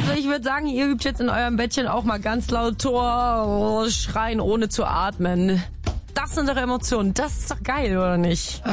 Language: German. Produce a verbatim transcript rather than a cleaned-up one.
Also ich würde sagen, ihr übt jetzt in eurem Bettchen auch mal ganz laut Tor schreien, ohne zu atmen. Das sind doch Emotionen. Das ist doch geil, oder nicht?